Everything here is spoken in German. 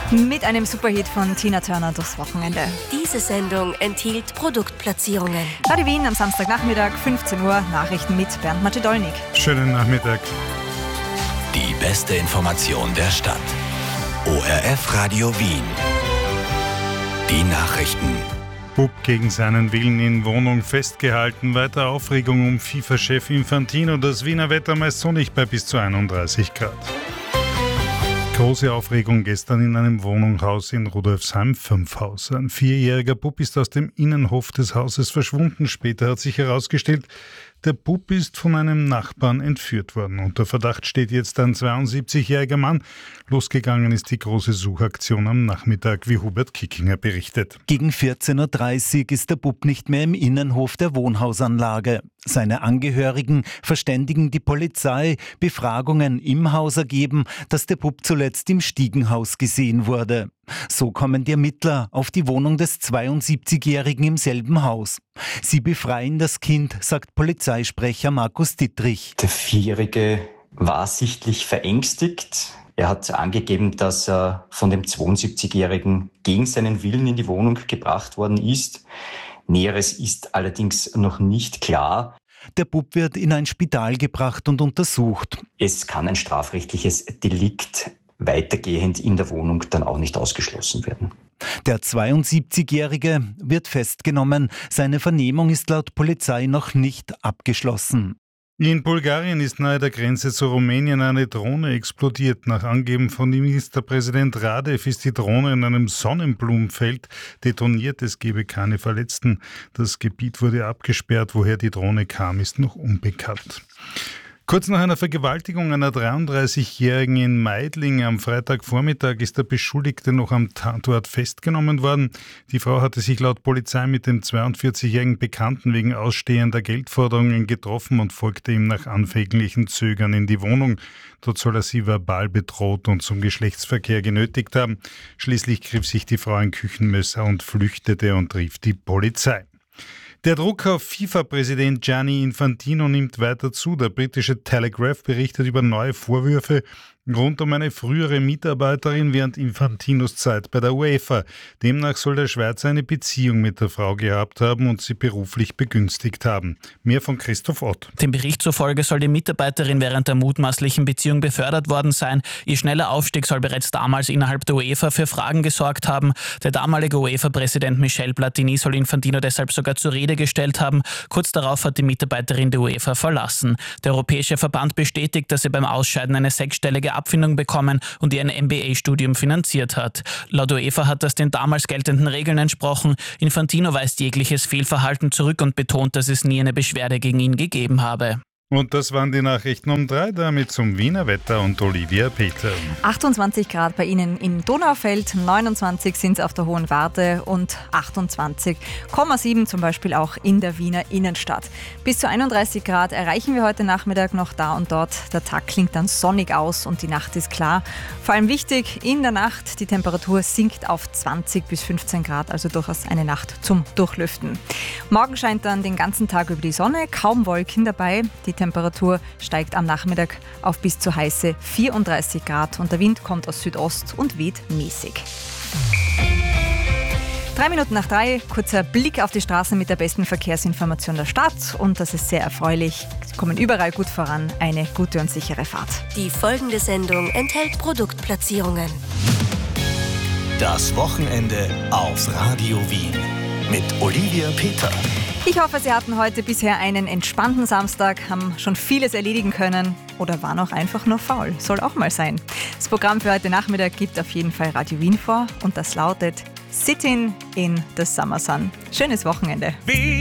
Mit einem Superhit von Tina Turner durchs Wochenende. Diese Sendung enthielt Produktplatzierungen. Radio Wien am Samstagnachmittag, 15 Uhr, Nachrichten mit Bernd Macedolnik. Schönen Nachmittag. Die beste Information der Stadt. ORF Radio Wien. Die Nachrichten. Bub gegen seinen Willen in Wohnung festgehalten. Weiter Aufregung um FIFA-Chef Infantino. Das Wiener Wetter meist sonnig bei bis zu 31 Grad. Große Aufregung gestern in einem Wohnungshaus in Rudolfsheim 5 Haus. Ein 4-jähriger Bub ist aus dem Innenhof des Hauses verschwunden. Später hat sich herausgestellt, der Bub ist von einem Nachbarn entführt worden. Unter Verdacht steht jetzt ein 72-jähriger Mann. Losgegangen ist die große Suchaktion am Nachmittag, wie Hubert Kickinger berichtet. Gegen 14.30 Uhr ist der Bub nicht mehr im Innenhof der Wohnhausanlage. Seine Angehörigen verständigen die Polizei, Befragungen im Haus ergeben, dass der Bub zuletzt im Stiegenhaus gesehen wurde. So kommen die Ermittler auf die Wohnung des 72-Jährigen im selben Haus. Sie befreien das Kind, sagt Polizeisprecher Markus Dittrich. Der 4-Jährige war sichtlich verängstigt. Er hat angegeben, dass er von dem 72-Jährigen gegen seinen Willen in die Wohnung gebracht worden ist. Näheres ist allerdings noch nicht klar. Der Bub wird in ein Spital gebracht und untersucht. Es kann ein strafrechtliches Delikt weitergehend in der Wohnung dann auch nicht ausgeschlossen werden. Der 72-Jährige wird festgenommen. Seine Vernehmung ist laut Polizei noch nicht abgeschlossen. In Bulgarien ist nahe der Grenze zu Rumänien eine Drohne explodiert. Nach Angaben von Ministerpräsident Radev ist die Drohne in einem Sonnenblumenfeld detoniert. Es gebe keine Verletzten. Das Gebiet wurde abgesperrt. Woher die Drohne kam, ist noch unbekannt. Kurz nach einer Vergewaltigung einer 33-Jährigen in Meidling am Freitagvormittag ist der Beschuldigte noch am Tatort festgenommen worden. Die Frau hatte sich laut Polizei mit dem 42-jährigen Bekannten wegen ausstehender Geldforderungen getroffen und folgte ihm nach anfänglichem Zögern in die Wohnung. Dort soll er sie verbal bedroht und zum Geschlechtsverkehr genötigt haben. Schließlich griff sich die Frau ein Küchenmesser und flüchtete und rief die Polizei. Der Druck auf FIFA-Präsident Gianni Infantino nimmt weiter zu. Der britische Telegraph berichtet über neue Vorwürfe rund um eine frühere Mitarbeiterin während Infantinos Zeit bei der UEFA. Demnach soll der Schweizer eine Beziehung mit der Frau gehabt haben und sie beruflich begünstigt haben. Mehr von Christoph Ott. Dem Bericht zufolge soll die Mitarbeiterin während der mutmaßlichen Beziehung befördert worden sein. Ihr schneller Aufstieg soll bereits damals innerhalb der UEFA für Fragen gesorgt haben. Der damalige UEFA-Präsident Michel Platini soll Infantino deshalb sogar zur Rede gestellt haben. Kurz darauf hat die Mitarbeiterin die UEFA verlassen. Der Europäische Verband bestätigt, dass sie beim Ausscheiden eine 6-stellige Abfindung bekommen und ihr ein MBA-Studium finanziert hat. Laut UEFA hat das den damals geltenden Regeln entsprochen. Infantino weist jegliches Fehlverhalten zurück und betont, dass es nie eine Beschwerde gegen ihn gegeben habe. Und das waren die Nachrichten um 3, damit zum Wiener Wetter und Olivia Peter. 28 Grad bei Ihnen in Donaufeld, 29 sind es auf der Hohen Warte und 28,7 zum Beispiel auch in der Wiener Innenstadt. Bis zu 31 Grad erreichen wir heute Nachmittag noch da und dort. Der Tag klingt dann sonnig aus und die Nacht ist klar. Vor allem wichtig, in der Nacht, die Temperatur sinkt auf 20 bis 15 Grad, also durchaus eine Nacht zum Durchlüften. Morgen scheint dann den ganzen Tag über die Sonne, kaum Wolken dabei. Die Temperatur steigt am Nachmittag auf bis zu heiße 34 Grad und der Wind kommt aus Südost und weht mäßig. 3 Minuten nach 3, kurzer Blick auf die Straßen mit der besten Verkehrsinformation der Stadt und das ist sehr erfreulich. Sie kommen überall gut voran, eine gute und sichere Fahrt. Die folgende Sendung enthält Produktplatzierungen. Das Wochenende auf Radio Wien mit Olivia Peter. Ich hoffe, Sie hatten heute bisher einen entspannten Samstag, haben schon vieles erledigen können oder waren auch einfach nur faul. Soll auch mal sein. Das Programm für heute Nachmittag gibt auf jeden Fall Radio Wien vor und das lautet Sitting in the Summer Sun. Schönes Wochenende.